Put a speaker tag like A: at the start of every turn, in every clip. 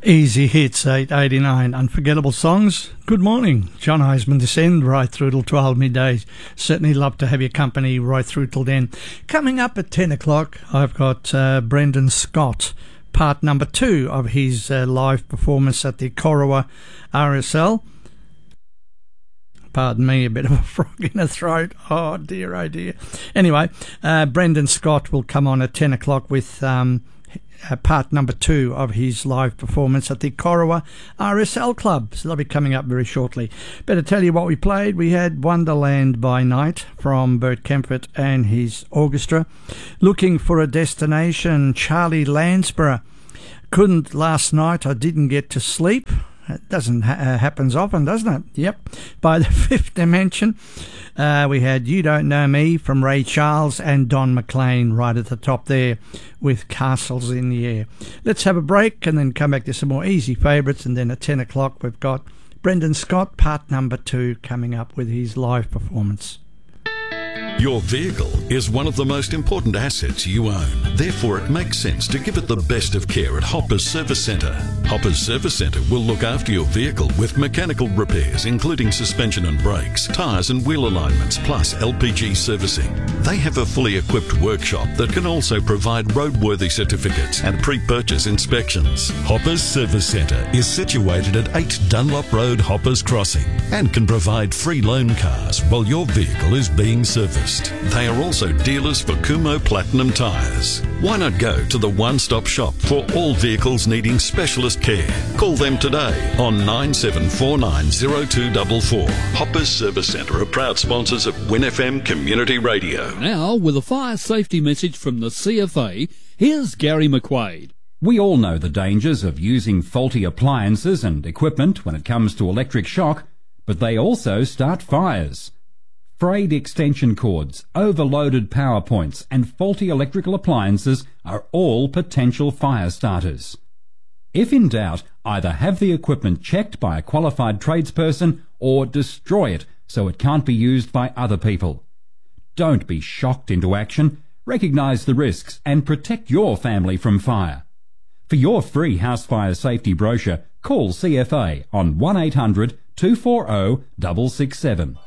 A: Easy Hits 889, Unforgettable Songs. Good morning, John Heisman this end, right through till 12 midday. Certainly love to have your company right through till then. Coming up at 10 o'clock, I've got Brendan Scott, part number 2 of his live performance at the Corowa RSL. Pardon me, a bit of a frog in the throat. Oh dear, oh dear. Anyway, Brendan Scott will come on at 10 o'clock with part number 2 of his live performance at the Corowa RSL Club. So they'll be coming up very shortly. Better tell you what we played. We had Wonderland by Night from Bert Kempfert and his orchestra. Looking for a Destination, Charlie Lansborough. Couldn't last night, I didn't get to sleep. It doesn't happens often, doesn't it? Yep. By the Fifth Dimension. We had You Don't Know Me from Ray Charles and Don McLean right at the top there with Castles in the Air. Let's have a break and then come back to some more easy favourites, and then at 10 o'clock we've got Brendan Scott, part number 2, coming up with his live performance.
B: Your vehicle is one of the most important assets you own. Therefore, it makes sense to give it the best of care at Hoppers Service Centre. Hoppers Service Centre will look after your vehicle with mechanical repairs, including suspension and brakes, tyres and wheel alignments, plus LPG servicing. They have a fully equipped workshop that can also provide roadworthy certificates and pre-purchase inspections. Hoppers Service Centre is situated at 8 Dunlop Road, Hoppers Crossing, and can provide free loan cars while your vehicle is being serviced. They are also dealers for Kumho Platinum tyres. Why not go to the one-stop shop for all vehicles needing specialist care? Call them today on 97490244. Hoppers Service Centre are proud sponsors of Win FM Community Radio.
C: Now, with a fire safety message from the CFA, here's Gary McQuaid.
D: We all know the dangers of using faulty appliances and equipment when it comes to electric shock, but they also start fires. Frayed extension cords, overloaded power points and faulty electrical appliances are all potential fire starters. If in doubt, either have the equipment checked by a qualified tradesperson or destroy it so it can't be used by other people. Don't be shocked into action. Recognise the risks and protect your family from fire. For your free house fire safety brochure, call CFA on 1800 240 667.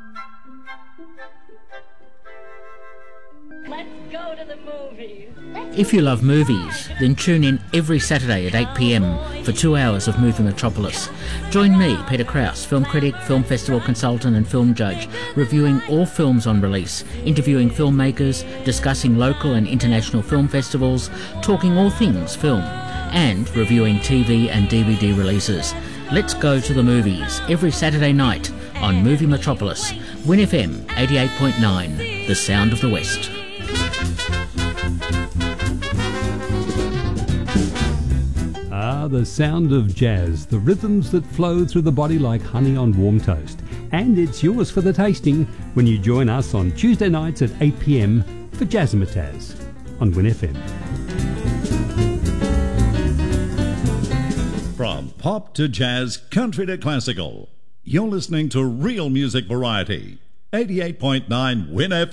E: Let's go to the movies.
F: If you love movies, then tune in every Saturday at 8 p.m. for 2 hours of Movie Metropolis. Join me, Peter Krause, film critic, film festival consultant and film judge, reviewing all films on release, interviewing filmmakers, discussing local and international film festivals, talking all things film, and reviewing TV and DVD releases. Let's go to the movies every Saturday night on Movie Metropolis, Win FM 88.9, the sound of the West.
G: The sound of jazz, the rhythms that flow through the body like honey on warm toast. And it's yours for the tasting when you join us on Tuesday nights at 8 p.m. for Jazzmatazz on Win FM.
H: From pop to jazz, country to classical, you're listening to real music variety. 88.9 Win FM.